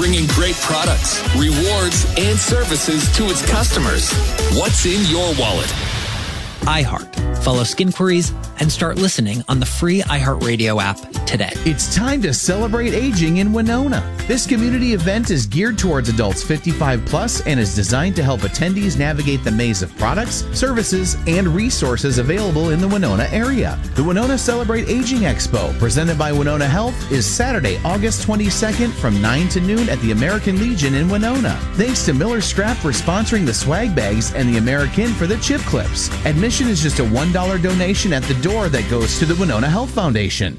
bringing great products, rewards, and services to its customers. What's in your wallet? iHeart. Follow Skinqueries and start listening on the free iHeartRadio app today. It's time to celebrate aging in Winona. This community event is geared towards adults 55 plus and is designed to help attendees navigate the maze of products, services, and resources available in the Winona area. The Winona Celebrate Aging Expo, presented by Winona Health, is Saturday, August 22nd from 9 to noon at the American Legion in Winona. Thanks to Miller Strap for sponsoring the swag bags and the American for the chip clips. Admission is just a $1 donation at the door that goes to the Winona Health Foundation.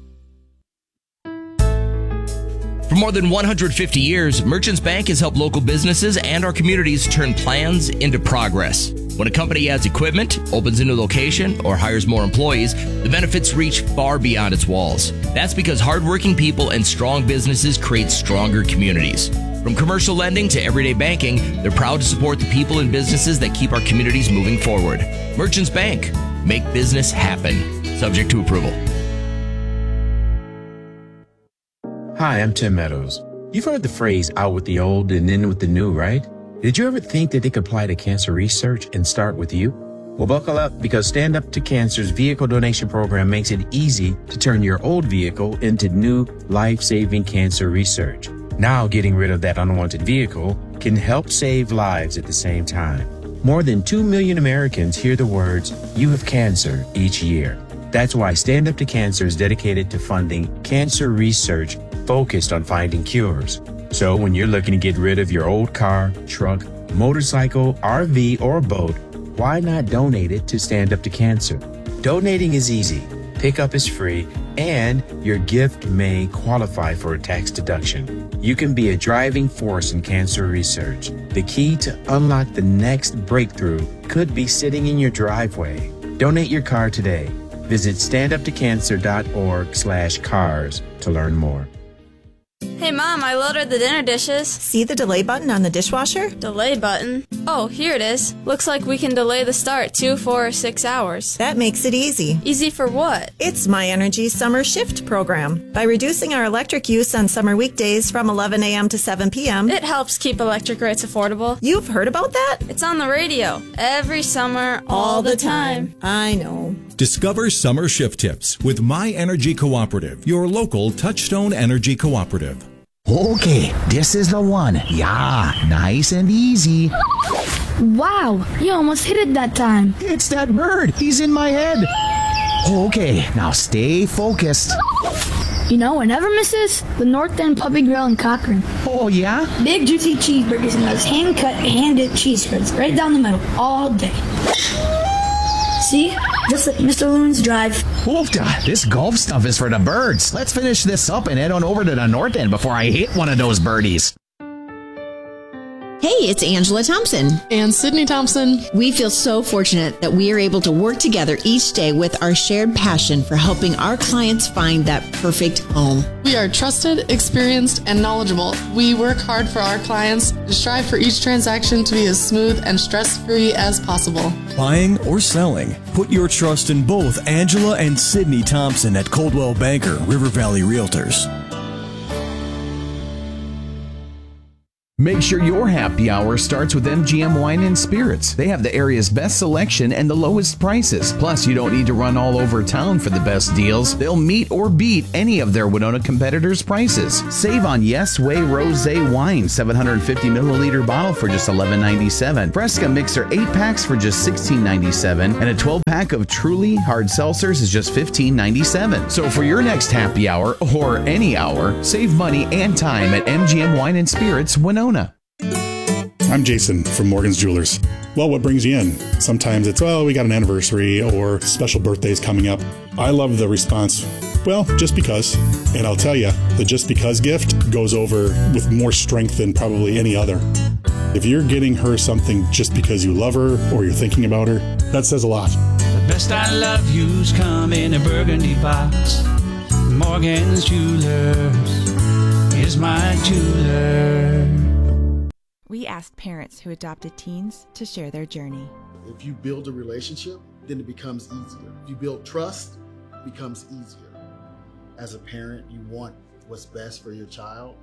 For more than 150 years, Merchants Bank has helped local businesses and our communities turn plans into progress. When a company adds equipment, opens a new location, or hires more employees, the benefits reach far beyond its walls. That's because hardworking people and strong businesses create stronger communities. From commercial lending to everyday banking, they're proud to support the people and businesses that keep our communities moving forward. Merchants Bank. Make business happen. Subject to approval. Hi, I'm Tim Meadows. You've heard the phrase out with the old and in with the new, right? Did you ever think that it could apply to cancer research and start with you? Well, buckle up, because Stand Up to Cancer's vehicle donation program makes it easy to turn your old vehicle into new life-saving cancer research. Now, getting rid of that unwanted vehicle can help save lives at the same time. More than 2 million Americans hear the words, "You have cancer," each year. That's why Stand Up to Cancer is dedicated to funding cancer research focused on finding cures. So when you're looking to get rid of your old car, truck, motorcycle, RV, or boat, why not donate it to Stand Up to Cancer? Donating is easy, pickup is free, and your gift may qualify for a tax deduction. You can be a driving force in cancer research. The key to unlock the next breakthrough could be sitting in your driveway. Donate your car today. Visit standuptocancer.org/cars to learn more. Hey, Mom, I loaded the dinner dishes. See the delay button on the dishwasher? Delay button? Oh, here it is. Looks like we can delay the start 2, 4, or 6 hours. That makes it easy. Easy for what? It's My Energy Summer Shift program. By reducing our electric use on summer weekdays from 11 a.m. to 7 p.m., it helps keep electric rates affordable. You've heard about that? It's on the radio. Every summer, all the time. I know. Discover summer shift tips with My Energy Cooperative, your local Touchstone Energy Cooperative. Okay, this is the one. Yeah, nice and easy. Wow, you almost hit it that time. It's that bird. He's in my head. Okay, now stay focused. You know what never misses? The North End Puppy Grill in Cochrane. Oh, yeah? Big juicy cheeseburgers and those hand-cut, hand-dipped cheese spreads right down the middle all day. See? Just like Mr. Loon's Drive. Oofda, this golf stuff is for the birds. Let's finish this up and head on over to the North End before I hit one of those birdies. Hey, it's Angela Thompson. And Sydney Thompson. We feel so fortunate that we are able to work together each day with our shared passion for helping our clients find that perfect home. We are trusted, experienced, and knowledgeable. We work hard for our clients and strive for each transaction to be as smooth and stress-free as possible. Buying or selling, put your trust in both Angela and Sydney Thompson at Coldwell Banker River Valley Realtors. Make sure your happy hour starts with MGM Wine and Spirits. They have the area's best selection and the lowest prices. Plus, you don't need to run all over town for the best deals. They'll meet or beat any of their Winona competitors' prices. Save on Yes Way Rosé Wine, 750 milliliter bottle for just $11.97. Fresca Mixer 8-packs for just $16.97. And a 12-pack of Truly hard seltzers is just $15.97. So for your next happy hour, or any hour, save money and time at MGM Wine and Spirits, Winona. I'm Jason from Morgan's Jewelers. Well, what brings you in? Sometimes it's, well, we got an anniversary or special birthdays coming up. I love the response, well, just because. And I'll tell you, the just because gift goes over with more strength than probably any other. If you're getting her something just because you love her or you're thinking about her, that says a lot. The best I love you's come in a burgundy box. Morgan's Jewelers is my jeweler. We asked parents who adopted teens to share their journey. If you build a relationship, then it becomes easier. If you build trust, it becomes easier. As a parent, you want what's best for your child.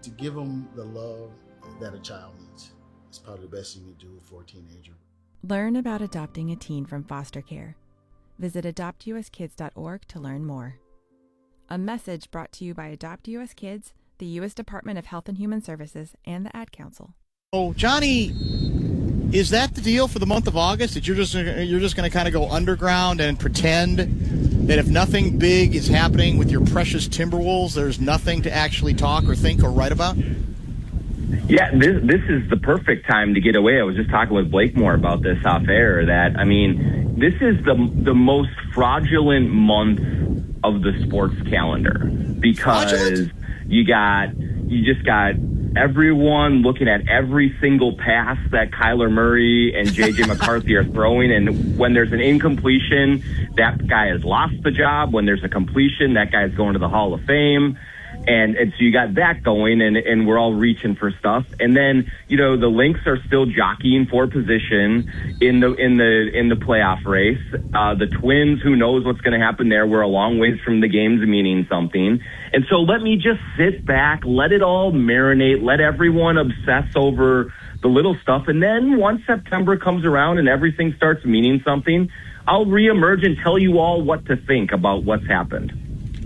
to give them the love that a child needs. It's probably the best thing you can do for a teenager. Learn about adopting a teen from foster care. Visit adoptuskids.org to learn more. A message brought to you by Adopt US Kids, the U.S. Department of Health and Human Services, and the Ad Council. Oh, Johnny, is that the deal for the month of August? That you're just going to kind of go underground and pretend that if nothing big is happening with your precious Timberwolves, there's nothing to actually talk or think or write about? Yeah, this is the perfect time to get away. I was just talking with Blakemore about this off air. That, I mean, this is the most fraudulent month of the sports calendar, because you just got everyone looking at every single pass that Kyler Murray and J.J. McCarthy are throwing, and when there's an incompletion, that guy has lost the job. When there's a completion, that guy's going to the Hall of Fame. And so you got that going, and we're all reaching for stuff. And then, you know, the Lynx are still jockeying for position in the playoff race. The Twins, who knows what's going to happen there? We're a long ways from the games meaning something. And so let me just sit back, let it all marinate, let everyone obsess over the little stuff. And then once September comes around and everything starts meaning something, I'll reemerge and tell you all what to think about what's happened.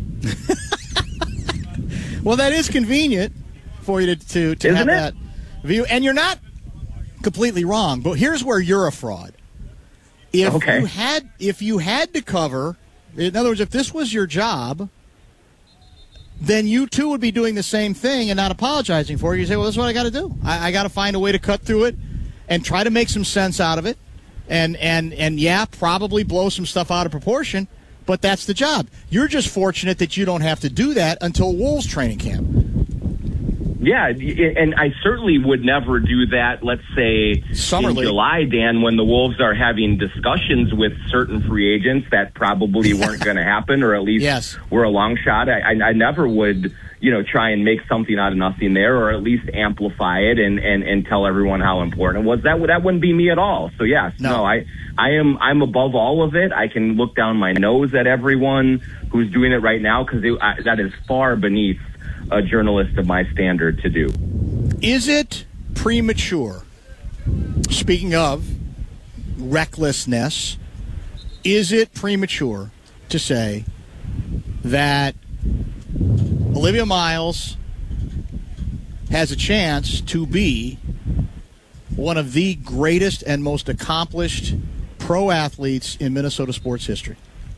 Well, that is convenient for you to have that view. And you're not completely wrong, but here's where you're a fraud. If you had to cover, in other words, if this was your job, then you too would be doing the same thing and not apologizing for it. You say, well, this is what I got to do. I got to find a way to cut through it and try to make some sense out of it. And yeah, probably blow some stuff out of proportion. But that's the job. You're just fortunate that you don't have to do that until Wolves training camp. Yeah, and I certainly would never do that, let's say, in July, Dan, when the Wolves are having discussions with certain free agents that probably weren't going to happen, or at least were a long shot. I never would, try and make something out of nothing there, or at least amplify it and tell everyone how important it was. That wouldn't be me at all. So, yes, I'm above all of it. I can look down my nose at everyone who's doing it right now, because that is far beneath a journalist of my standard to do. Is it premature, speaking of recklessness, is it premature to say that Olivia Miles has a chance to be one of the greatest and most accomplished pro athletes in Minnesota sports history?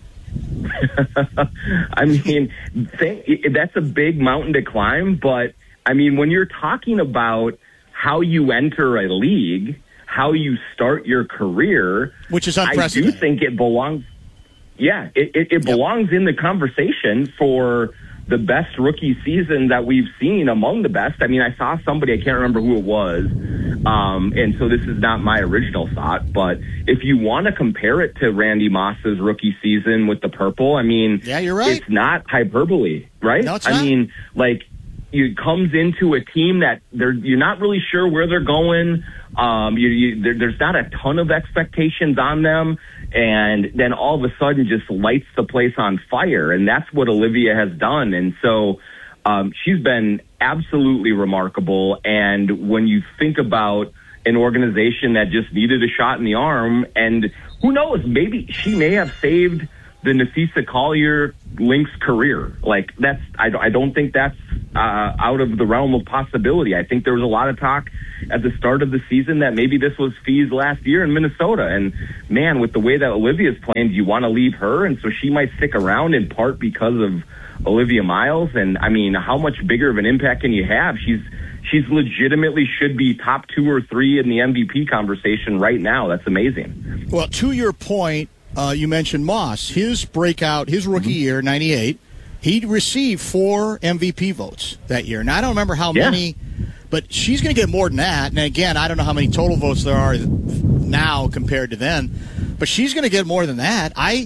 I mean, that's a big mountain to climb, but I mean, when you're talking about how you enter a league, how you start your career, which is unprecedented, I do think it belongs. Yeah, it belongs in the conversation for the best rookie season that we've seen among the best. I mean, I saw somebody, I can't remember who it was, and so this is not my original thought, but if you want to compare it to Randy Moss's rookie season with the purple, I mean, yeah, you're right. It's not hyperbole, right? No, it's not. I mean, like, it comes into a team that you're not really sure where they're going. There's not a ton of expectations on them, and then all of a sudden just lights the place on fire, and that's what Olivia has done. And so she's been absolutely remarkable. And when you think about an organization that just needed a shot in the arm, and who knows, maybe she may have saved the Nafisa Collier Lynx career. Like, I don't think that's out of the realm of possibility. I think there was a lot of talk at the start of the season that maybe this was Fee's last year in Minnesota. And man, with the way that Olivia's playing, do you want to leave her? And so she might stick around in part because of Olivia Miles. And I mean, how much bigger of an impact can you have? She's legitimately should be top 2 or 3 in the MVP conversation right now. That's amazing. Well, to your point, you mentioned Moss. His breakout, his rookie year, 98, he received 4 MVP votes that year. Now, I don't remember how many, but she's going to get more than that. And again, I don't know how many total votes there are now compared to then, but she's going to get more than that. I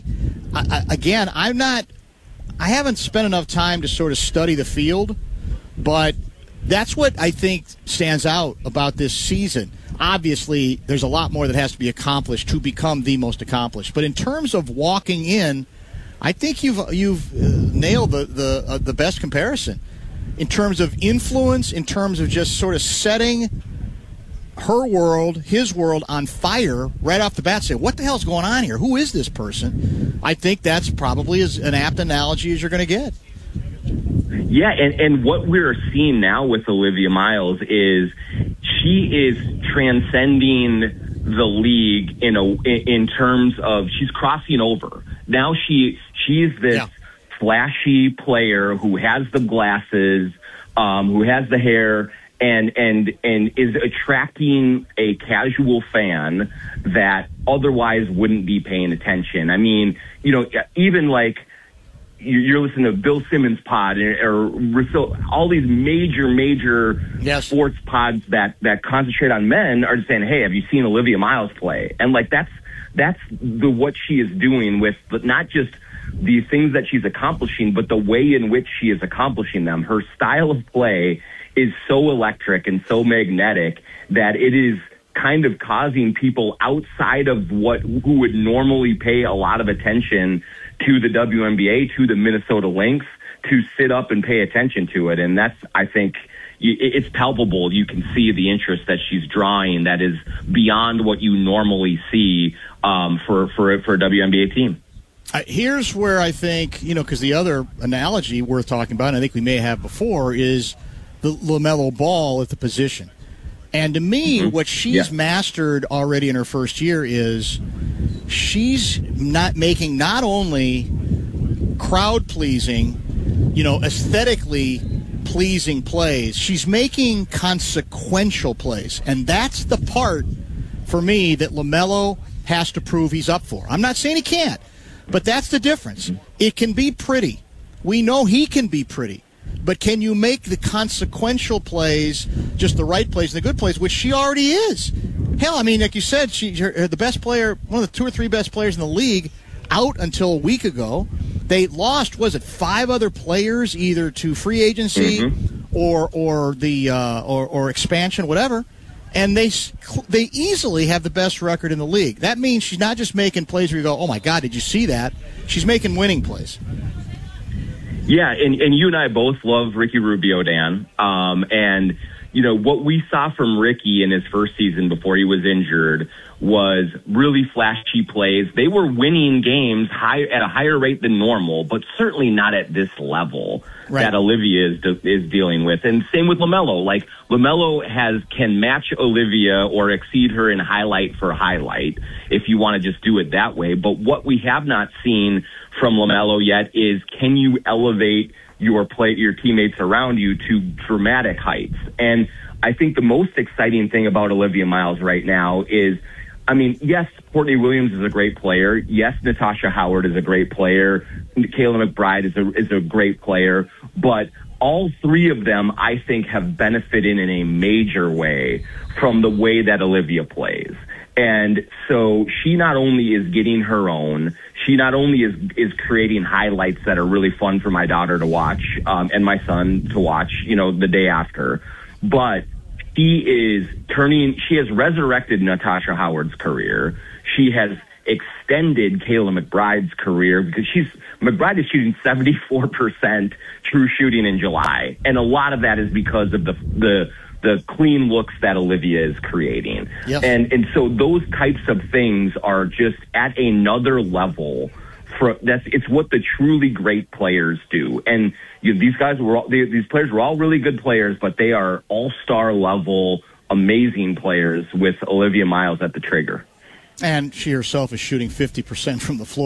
haven't spent enough time to sort of study the field, but that's what I think stands out about this season. Obviously, there's a lot more that has to be accomplished to become the most accomplished. But in terms of walking in, I think you've nailed the best comparison. in terms of influence, in terms of just sort of setting her world, his world on fire right off the bat. Say, what the hell's going on here? Who is this person? I think that's probably as an apt analogy as you're going to get. Yeah, and what we're seeing now with Olivia Miles is she is transcending the league in terms of she's crossing over. Now she's this flashy player who has the glasses, who has the hair, and is attracting a casual fan that otherwise wouldn't be paying attention. I mean, even like you're listening to Bill Simmons pod or all these major sports pods that concentrate on men are just saying, hey, have you seen Olivia Miles play? And like that's what she is doing with not just the things that she's accomplishing, but the way in which she is accomplishing them. Her style of play is so electric and so magnetic that it is kind of causing people outside of who would normally pay a lot of attention to the WNBA, to the Minnesota Lynx, to sit up and pay attention to it. And that's, I think, it's palpable. You can see the interest that she's drawing that is beyond what you normally see for a WNBA team. Here's where I think, because the other analogy worth talking about, and I think we may have before, is the LaMelo Ball at the position. And to me, what she's mastered already in her first year is she's making not only crowd-pleasing, aesthetically pleasing plays, she's making consequential plays. And that's the part, for me, that LaMelo has to prove he's up for. I'm not saying he can't, but that's the difference. It can be pretty. We know he can be pretty. But can you make the consequential plays, just the right plays and the good plays, which she already is? Hell, I mean, like you said, she's the best player, one of the 2 or 3 best players in the league, out until a week ago. They lost, 5 other players, either to free agency or expansion, whatever. And they easily have the best record in the league. That means she's not just making plays where you go, oh my God, did you see that? She's making winning plays. Yeah, and you and I both love Ricky Rubio, Dan. And, what we saw from Ricky in his first season before he was injured was really flashy plays. They were winning games at a higher rate than normal, but certainly not at this level that Olivia is dealing with. And same with LaMelo. Like, LaMelo can match Olivia or exceed her in highlight for highlight, if you want to just do it that way. But what we have not seen from LaMelo yet is, can you elevate your teammates around you to dramatic heights? And I think the most exciting thing about Olivia Miles right now is, I mean, yes, Courtney Williams is a great player. Yes, Natasha Howard is a great player. Kayla McBride is a great player. But all 3 of them, I think, have benefited in a major way from the way that Olivia plays. And so she not only is getting her own, she not only is creating highlights that are really fun for my daughter to watch and my son to watch, the day after, but she has resurrected Natasha Howard's career. She has extended Kayla McBride's career because McBride is shooting 74% true shooting in July. And a lot of that is because of the clean looks that Olivia is creating. Yep. And so those types of things are just at another level. It's what the truly great players do. And these players were all really good players, but they are all-star level, amazing players with Olivia Miles at the trigger. And she herself is shooting 50% from the floor.